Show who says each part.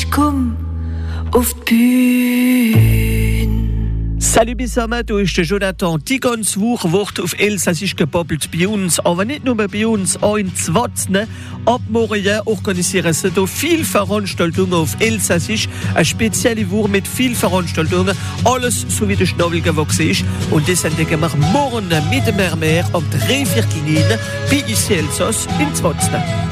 Speaker 1: ich komm auf die Bühne.
Speaker 2: Salut bissammen, du ist der Jonathan. Die ganze Woche wird auf Elsassisch gebabbelt bei uns. Aber nicht nur bei uns, auch in Zwatzne. Ab morgen organisieren sie da viele Veranstaltungen auf Elsassisch. Eine spezielle Woche mit vielen Veranstaltungen. Alles so wie der Schnabel gewachsen ist. Und das entdecken wir morgen mit dem Meer am 3/4 bei IC Elsass in Zwatzne.